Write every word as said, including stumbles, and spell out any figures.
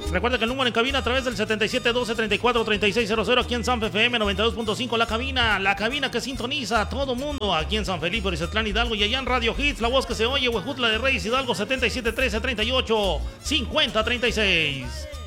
Recuerda que el número en cabina a través del setenta y siete doce treinta y cuatro treinta y seis cero cero aquí en San F M noventa y dos punto cinco, la cabina, la cabina que sintoniza a todo mundo aquí en San Felipe, Orizatlán, Hidalgo, y allá en Radio Hits, la voz que se oye, Huejutla de Reyes, Hidalgo, setenta y siete trece treinta y ocho cincuenta treinta y seis.